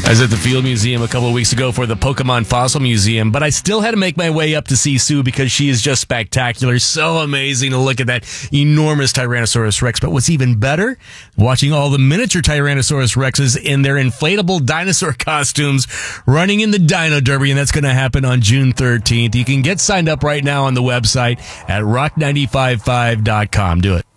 I was at the Field Museum a couple of weeks ago for the Pokemon Fossil Museum, but I still had to make my way up to see Sue because she is just spectacular. So amazing to look at that enormous Tyrannosaurus Rex. But what's even better, watching all the miniature Tyrannosaurus Rexes in their inflatable dinosaur costumes running in the Dino Derby, and that's going to happen on June 13th. You can get signed up right now on the website at rock955.com. Do it.